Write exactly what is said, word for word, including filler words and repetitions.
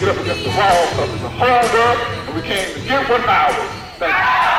get up against the wall because it's a hard work and we came to get what's ours. Thank you.